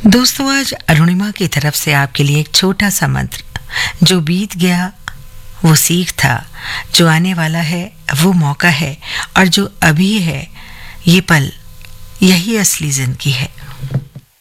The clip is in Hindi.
दोस्तों, आज अरुणिमा की तरफ से आपके लिए एक छोटा सा मंत्र। जो बीत गया वो सीख था, जो आने वाला है वो मौका है, और जो अभी है ये पल, यही असली जिंदगी है।